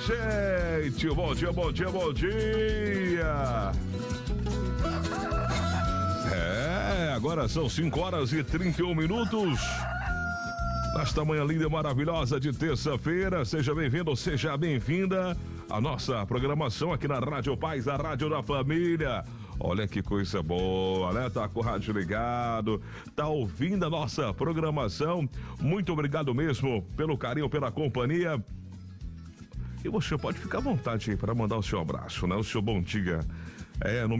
gente! Bom dia, bom dia, bom dia! Agora são 5h31. Nesta manhã linda e maravilhosa de terça-feira, seja bem-vindo, seja bem-vinda à nossa programação aqui na Rádio Paz, a Rádio da Família. Olha que coisa boa, né? Tá com o rádio ligado, tá ouvindo a nossa programação. Muito obrigado mesmo pelo carinho, pela companhia. E você pode ficar à vontade aí para mandar o seu abraço, né? O seu bom dia. No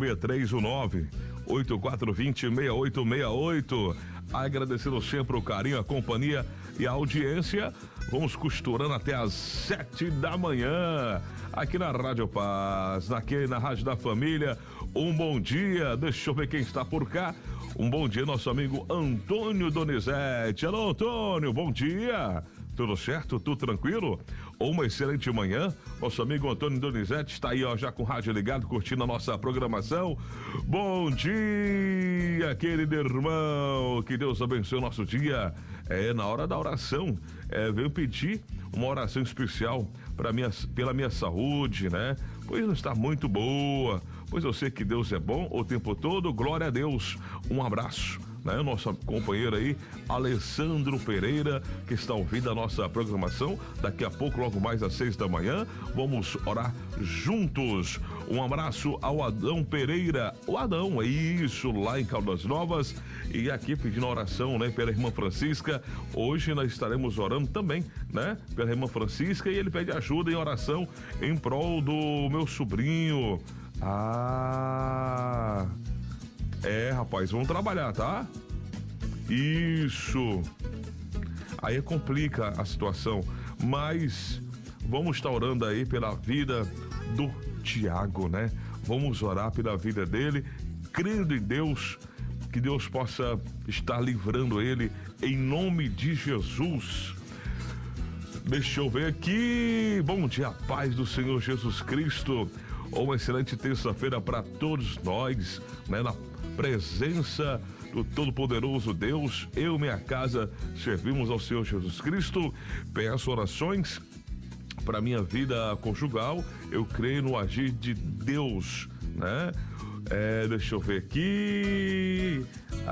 6319-8420-6868. Agradecendo sempre o carinho, a companhia e a audiência. Vamos costurando até às 7 da manhã. Aqui na Rádio Paz, aqui na Rádio da Família. Um bom dia. Deixa eu ver quem está por cá. Um bom dia, nosso amigo Antônio Donizete. Alô, Antônio, bom dia. Tudo certo? Tudo tranquilo? Uma excelente manhã. Nosso amigo Antônio Donizete está aí, ó, já com o rádio ligado, curtindo a nossa programação. Bom dia, querido irmão. Que Deus abençoe o nosso dia. Na hora da oração, venho pedir uma oração especial pela minha saúde, né? Pois não está muito boa. Pois eu sei que Deus é bom o tempo todo. Glória a Deus. Um abraço. Nosso companheiro aí, Alessandro Pereira, que está ouvindo a nossa programação. Daqui a pouco, logo mais às 6 da manhã, vamos orar juntos. Um abraço ao Adão Pereira. O Adão, é isso, lá em Caldas Novas. E aqui pedindo oração, né, pela irmã Francisca. Hoje nós estaremos orando também, né, pela irmã Francisca. E ele pede ajuda em oração em prol do meu sobrinho. Rapaz, vamos trabalhar, tá? Isso. Aí complica a situação, mas vamos estar orando aí pela vida do Tiago, né? Vamos orar pela vida dele, crendo em Deus, que Deus possa estar livrando ele em nome de Jesus. Deixa eu ver aqui. Bom dia, paz do Senhor Jesus Cristo. Uma excelente terça-feira para todos nós, né? Na presença do Todo-Poderoso Deus, eu e minha casa servimos ao Senhor Jesus Cristo. Peço orações para minha vida conjugal. Eu creio no agir de Deus, né? Deixa eu ver aqui.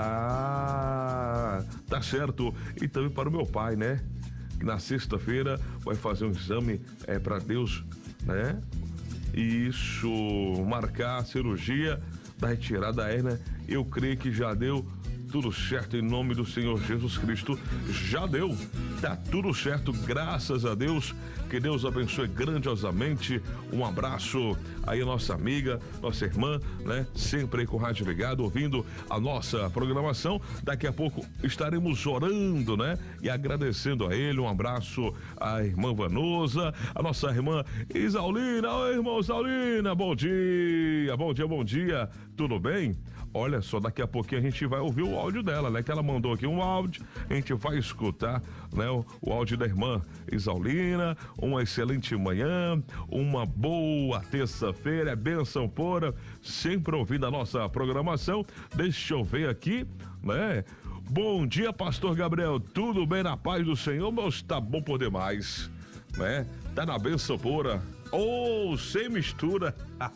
Tá certo. E também para o meu pai, né? Que na sexta-feira vai fazer um exame para Deus, né? Isso, marcar a cirurgia da retirada da hérnia. Eu creio que já deu tudo certo em nome do Senhor Jesus Cristo. Já deu, tá tudo certo, graças a Deus. Que Deus abençoe grandiosamente. Um abraço aí a nossa amiga, nossa irmã, né? Sempre aí com o rádio ligado, ouvindo a nossa programação. Daqui a pouco estaremos orando, né? E agradecendo a ele. Um abraço à irmã Vanosa, a nossa irmã Isaulina. Oi, irmã Isaulina, bom dia, bom dia, bom dia. Tudo bem? Olha só, daqui a pouquinho a gente vai ouvir o áudio dela, né? Que ela mandou aqui um áudio, a gente vai escutar, né? O áudio da irmã Isaulina. Uma excelente manhã, uma boa terça-feira, bênção pura, sempre ouvindo a nossa programação. Deixa eu ver aqui, né? Bom dia, pastor Gabriel, tudo bem na paz do Senhor? Mas tá bom por demais, né? Tá na bênção pura. Sem mistura.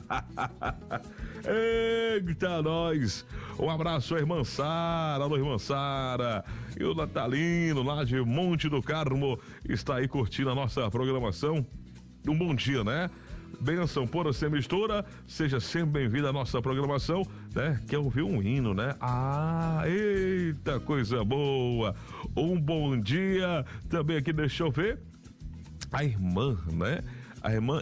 Eita, nós. Um abraço à irmã Sara. Alô, irmã Sara. E o Natalino, lá de Monte do Carmo, está aí curtindo a nossa programação. Um bom dia, né? Bênção pura, sem mistura. Seja sempre bem-vindo à nossa programação, né? Quer ouvir um hino, né? Eita, coisa boa. Um bom dia. Também aqui, deixa eu ver. A irmã, né? A irmã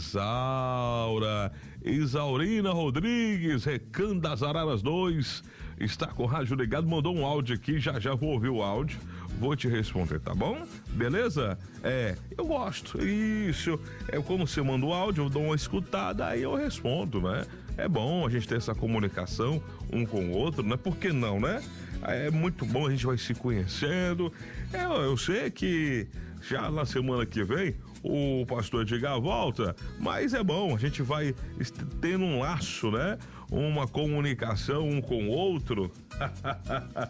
Isaurina Rodrigues, Recanto das Araras 2, está com o rádio ligado, mandou um áudio aqui, já vou ouvir o áudio, vou te responder, tá bom? Beleza? Eu gosto, isso, como você manda o áudio, eu dou uma escutada, aí eu respondo, né? É bom a gente ter essa comunicação um com o outro, né? Por que não, né? É muito bom, a gente vai se conhecendo. Eu sei que já na semana que vem o pastor Edgar volta, mas é bom, a gente vai tendo um laço, né? Uma comunicação um com o outro.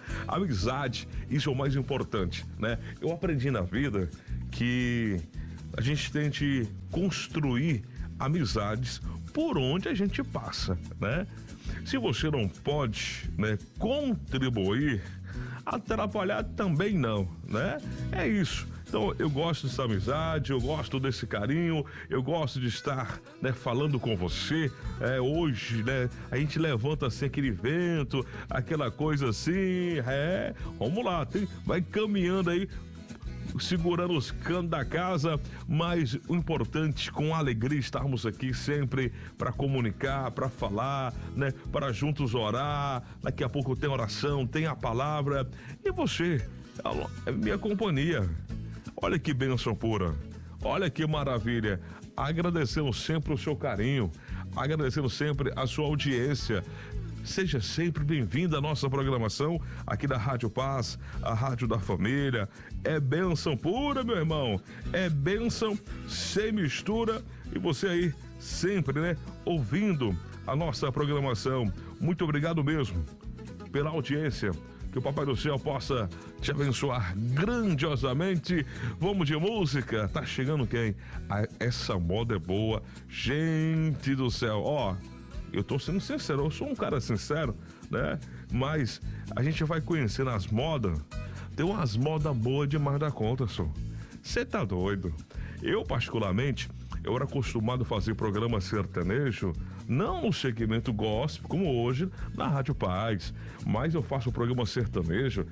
Amizade, isso é o mais importante, né? Eu aprendi na vida que a gente tente construir amizades por onde a gente passa, né? Se você não pode, né, contribuir, atrapalhar também não, né? É isso. Então, eu gosto dessa amizade, eu gosto desse carinho, eu gosto de estar, né, falando com você. Hoje, né, a gente levanta assim aquele vento, aquela coisa assim, vamos lá, vai caminhando aí, segurando os canos da casa, mas o importante, com alegria, estarmos aqui sempre para comunicar, para falar, né? Para juntos orar. Daqui a pouco tem oração, tem a palavra. E você, é minha companhia. Olha que bênção pura. Olha que maravilha. Agradecendo sempre o seu carinho, agradecendo sempre a sua audiência. Seja sempre bem-vindo à nossa programação aqui da Rádio Paz, a Rádio da Família. É bênção pura, meu irmão. É bênção sem mistura. E você aí sempre, né, ouvindo a nossa programação. Muito obrigado mesmo pela audiência. Que o Papai do Céu possa te abençoar grandiosamente. Vamos de música. Tá chegando quem? Essa moda é boa. Gente do céu, ó. Eu tô sendo sincero, eu sou um cara sincero, né? Mas a gente vai conhecendo as modas. Tem umas modas boas demais da conta, só. Você tá doido? Eu, particularmente, eu era acostumado a fazer programa sertanejo, não no segmento gospel, como hoje, na Rádio Paz. Mas eu faço o programa sertanejo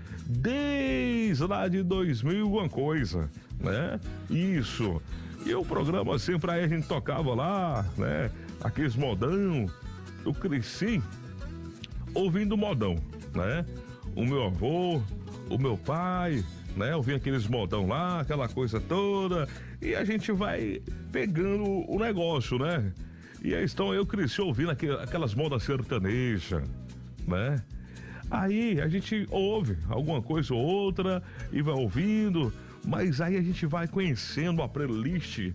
desde lá de 2000 alguma coisa, né? Isso. E o programa sempre aí a gente tocava lá, né? Aqueles modão. Eu cresci ouvindo modão, né? O meu avô, o meu pai, né? Eu vi aqueles modão lá, aquela coisa toda, e a gente vai pegando o negócio, né? E aí, então eu cresci ouvindo aquelas modas sertanejas, né? Aí a gente ouve alguma coisa ou outra e vai ouvindo, mas aí a gente vai conhecendo a playlist.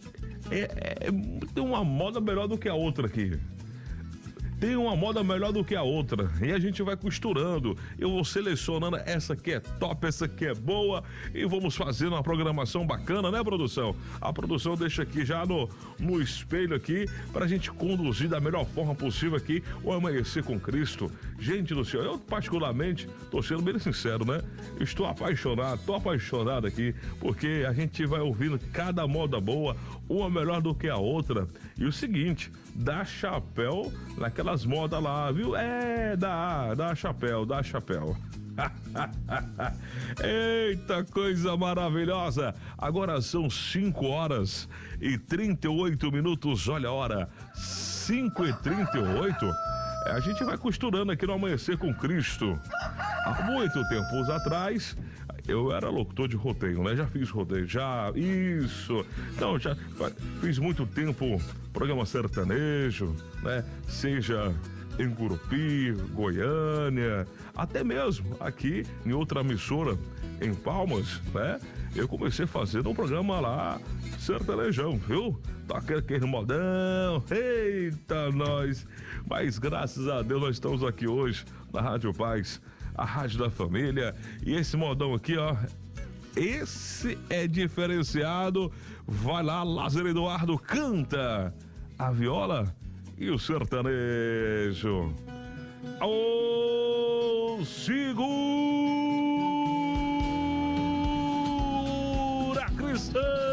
Tem uma moda melhor do que a outra aqui. Tem uma moda melhor do que a outra. E a gente vai costurando. Eu vou selecionando essa que é top, essa que é boa. E vamos fazendo uma programação bacana, né, produção? A produção deixa aqui já no espelho aqui pra gente conduzir da melhor forma possível aqui o Amanhecer com Cristo. Gente do céu, eu particularmente tô sendo bem sincero, né? Estou apaixonado, tô apaixonado aqui, porque a gente vai ouvindo cada moda boa, uma melhor do que a outra. E o seguinte, dá chapéu naquelas modas lá, viu? Dá chapéu. Eita, coisa maravilhosa. Agora são 5h38. Olha a hora, 5h38. A gente vai costurando aqui no Amanhecer com Cristo. Há muito tempo atrás, eu era locutor de rodeio, né? Já fiz rodeio, isso. Então, já fiz muito tempo programa sertanejo, né? Seja em Gurupi, Goiânia, até mesmo aqui em outra emissora, em Palmas, né? Eu comecei fazendo um programa lá, sertanejão, viu? Toca aquele modão, eita nós! Mas graças a Deus nós estamos aqui hoje na Rádio Paz, a Rádio da Família, e esse modão aqui, ó, esse é diferenciado. Vai lá, Lázaro Eduardo canta a viola e o sertanejo. Ô, segura, cristão!